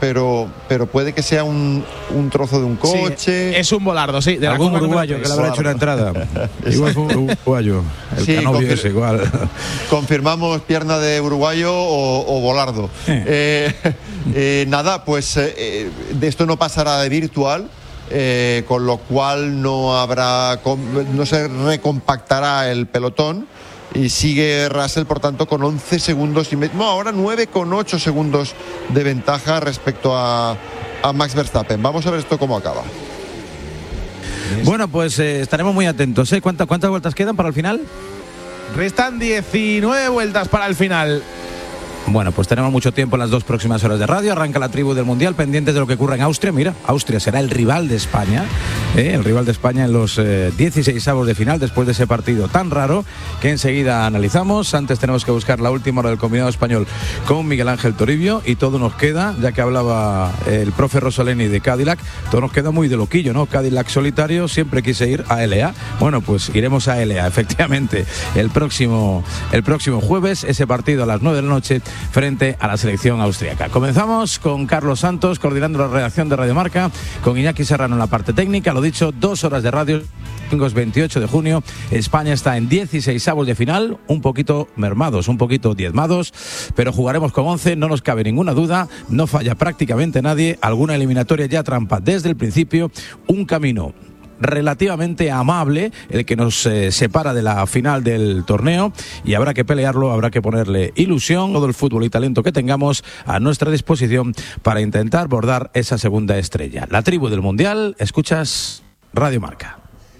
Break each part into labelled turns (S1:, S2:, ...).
S1: pero puede que sea un trozo de un coche.
S2: Sí, es un volardo, sí. De
S3: algún uruguayo que le habrá hecho una entrada. Igual fue un uruguayo. El
S1: sí,
S3: Canovio es igual.
S1: Confirmamos pierna de uruguayo o volardo. Nada, pues de esto no pasará de virtual. Con lo cual no se recompactará el pelotón y sigue Russell, por tanto, con 11 segundos y medio, ahora 9,8 segundos de ventaja respecto a Max Verstappen. Vamos a ver esto cómo acaba.
S3: Bueno, pues estaremos muy atentos. ¿Cuántas vueltas quedan para el final?
S2: Restan 19 vueltas para el final.
S3: Bueno, pues tenemos mucho tiempo en las 2 próximas horas de radio. Arranca la tribu del Mundial, pendientes de lo que ocurra en Austria. Mira, Austria será el rival de España, el rival de España en los 16avos de final, después de ese partido tan raro que enseguida analizamos. Antes tenemos que buscar la última hora del combinado español con Miguel Ángel Toribio, y todo nos queda, ya que hablaba el profe Rosaleni de Cadillac, todo nos queda muy de loquillo, ¿no? Cadillac solitario, siempre quise ir a LA. Bueno, pues iremos a LA, efectivamente, el próximo jueves, ese partido a las 9 de la noche frente a la selección austríaca. Comenzamos con Carlos Santos coordinando la redacción de Radio Marca, con Iñaki Serrano en la parte técnica. Lo dicho, 2 horas de radio. Domingos 28 de junio, España está en 16avos de final, un poquito mermados, un poquito diezmados, pero jugaremos con 11, no nos cabe ninguna duda, no falla prácticamente nadie, alguna eliminatoria ya trampa desde el principio, un camino relativamente amable el que nos separa de la final del torneo, y habrá que pelearlo, habrá que ponerle ilusión, todo el fútbol y talento que tengamos a nuestra disposición para intentar bordar esa segunda estrella. La tribu del Mundial, escuchas Radio Marca.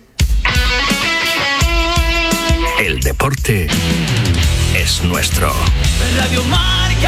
S4: El deporte es nuestro.
S5: Radio Marca.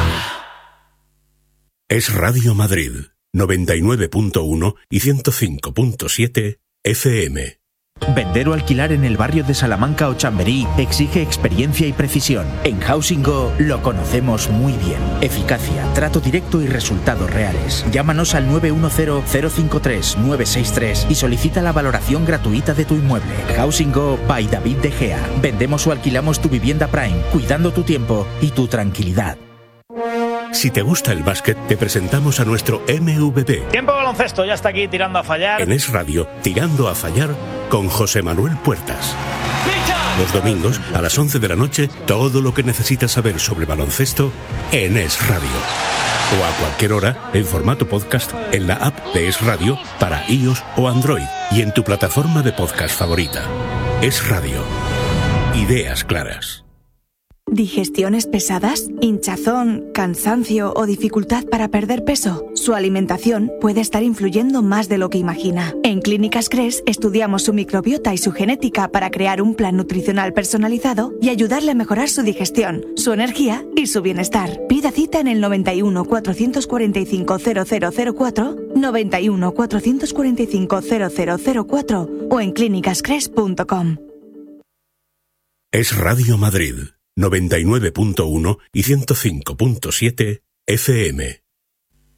S4: Es Radio Madrid, 99.1 y 105.7 FM.
S6: Vender o alquilar en el barrio de Salamanca o Chamberí exige experiencia y precisión. En Housing Go lo conocemos muy bien. Eficacia, trato directo y resultados reales. Llámanos al 910-053-963 y solicita la valoración gratuita de tu inmueble. Housing Go by David De Gea. Vendemos o alquilamos tu vivienda Prime, cuidando tu tiempo y tu tranquilidad.
S4: Si te gusta el básquet, te presentamos a nuestro MVP.
S7: Tiempo de baloncesto, ya está aquí tirando a fallar.
S4: En Es Radio, tirando a fallar con José Manuel Puertas. Los domingos, a las 11 de la noche, todo lo que necesitas saber sobre baloncesto en Es Radio. O a cualquier hora, en formato podcast, en la app de Es Radio para iOS o Android y en tu plataforma de podcast favorita. Es Radio. Ideas claras.
S8: ¿Digestiones pesadas? ¿Hinchazón, cansancio o dificultad para perder peso? Su alimentación puede estar influyendo más de lo que imagina. En Clínicas Cres estudiamos su microbiota y su genética para crear un plan nutricional personalizado y ayudarle a mejorar su digestión, su energía y su bienestar. Pida cita en el 91 445 0004, 91 445 0004 o en clínicascres.com.
S4: Es Radio Madrid, 99.1 y 105.7 FM.